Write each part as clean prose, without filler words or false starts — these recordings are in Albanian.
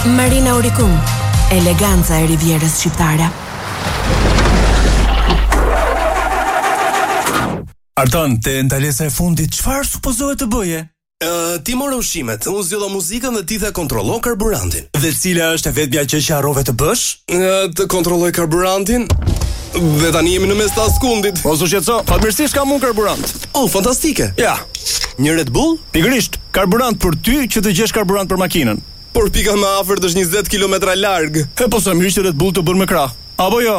Marina Auricum, eleganca e Rivierës shqiptare. Arton, te ndalesa e fundit, çfarë supozohet të bëje? Ti morë ushqimet, unë zgjodha muzikën dhe ti the kontrollon karburantin. Dhe cila është e vetmja gjë që harrove të bësh? Të kontrolloj karburantin. Dhe tani jemi në mes të askundit. Po s'u shqetëso, fatmirësisht kam unë karburant. Oh, fantastike. Ja, Një Red Bull? pikërisht, karburant për ty që të gjesh karburant për makinën. Por pika më afërt është 20 kilometra larg. E po sa mirë që Red Bull të bën me krah. Apo jo?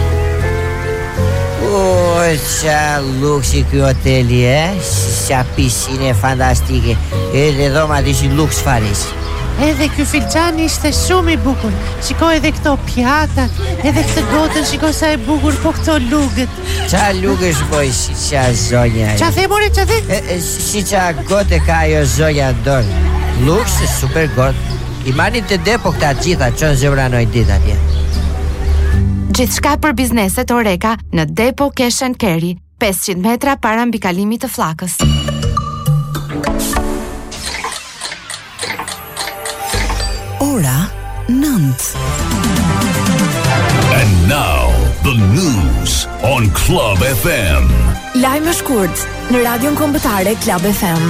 Qa luksi ky hoteli, qa piscine fantastike. Edhe dhomat ishin luks faris. Edhe ky filxhan ishte shumë i bukur. Shikoj edhe këto pjatat, edhe këtë gotën, shikoj sa e bukur, po këto lugët. Qa lugësh boj, si qa zonja. Qa the, more, qa the? Si qa gote ka ajo zonja dorë. Luks, super got. I marrin të depo këta gjitha, qonë zëvranoj dit atje. Gjithçka për bizneset Oreka në Depo Cash and Carry, 500 metra para mbi kalimit të Flakës. Ora 9. And now, the news on Club FM. Lajme shkurt në radion kombëtare Club FM.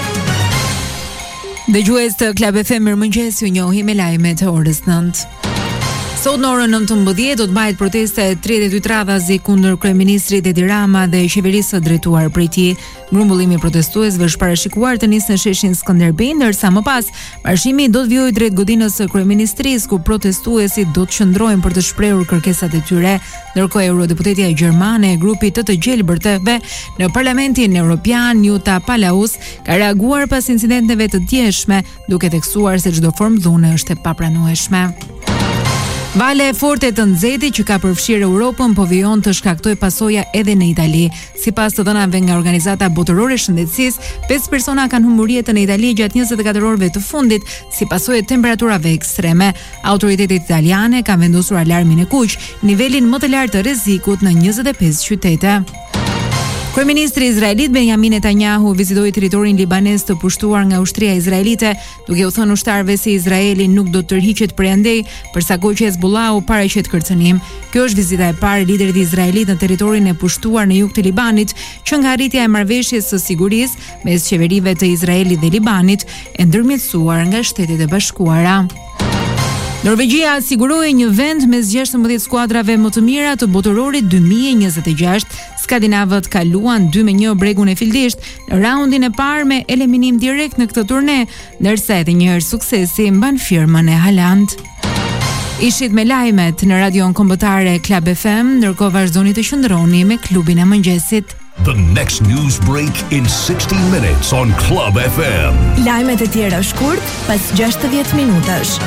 Dëgjues të Club FM, mirëmëngjes, ju njohim me lajmet e orës 9. Sot në orën 19 do të bëhet proteste 32 radhazi kundër kryeministrit Edi Rama dhe qeverisë së drejtuar prej tij. Grumbullimi protestuesve është parashikuar të nisë në sheshin Skënderbej, ndërsa më pas marshimi do të vijojë drejt godinës së kryeministrisë, ku protestuesit do të qëndrojnë për të shprehur kërkesat e tyre. Ndërkohë eurodeputetja gjermane e grupit të gjelbërtëve në Parlamentin Evropian, Jutta Paulaus, ka reaguar pas incidenteve të djeshme, duke theksuar se çdo formë dhune është e papranueshme. Vale e forte të nxehtit që ka përfshirë Europën po vijon të shkaktojë pasoja edhe në Itali. Sipas të dhënave nga Organizata Botërore e Shëndetësisë, 5 persona kanë humbur jetën në Itali gjatë 24 orëve të fundit si pasojë të temperaturave ekstreme. Autoritetet italiane kanë vendosur alarmin e kuq, nivelin më të lartë të rrezikut në 25 qytete. Kryeministri izraelit Benjamin Netanyahu vizitoi territorin libanez të pushtuar nga ushtria izraelite, duke u thënë ushtarëve se Izraeli nuk do të tërhiqet prej andej, përsa kohë që Hezbollahu paraqet kërcënim. Kjo është vizita e parë e liderit izraelit në territorin e pushtuar në jug të Libanit, që nga arritja e marrëveshjes së sigurisë mes qeverive të Izraelit dhe Libanit e ndërmjetësuar nga Shtetet e Bashkuara. Norvegjia siguroi një vend mes 16 skuadrave më të mira të botërorit 2026. Skandinavët kaluan 2-1 bregun e Fildisht në raundin e parë me eliminim direkt në këtë turne, ndërsa edhe një herë suksesi mban firmën e Haaland. Ishit me lajmet në radion kombëtare Club FM, ndërkohë vazhdoni të qëndroni me klubin e mëngjesit. The next news break in 60 minutes on Club FM. Lajmet e tjera shkurt pas 60 minutash.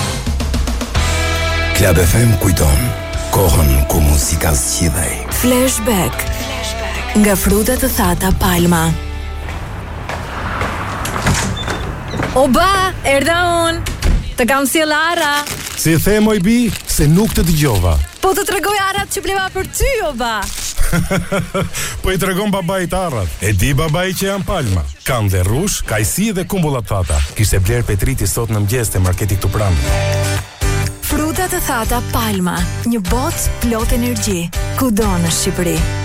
Club FM kujton kohën ku muzika zgjidhej. Flashback. Nga frutat të thata Palma. Oba, erdha unë. Të kam sjell Ara. Si the moj bi, se nuk të dëgjova. Po të tregoj arat që bleva për ty, oba. Po i tregon babait arrat. E di babai që janë Palma. Kanë dhe rrush, kajsi dhe kumbullat thata. Kishte bler Petriti sot në mëngjes te marketi këtu pranë. Frutat të thata Palma, një botë plot energji, kudo në Shqipëri.